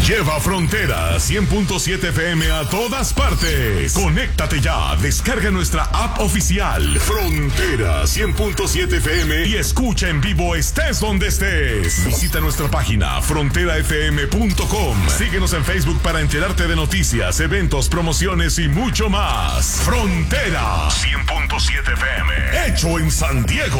Lleva Frontera 100.7 FM a todas partes. Conéctate ya, descarga nuestra app oficial Frontera 100.7 FM y escucha en vivo estés donde estés. Visita nuestra página fronterafm.com. Síguenos en Facebook para enterarte de noticias, eventos, promociones y mucho más. Frontera 100.7 FM, hecho en San Diego.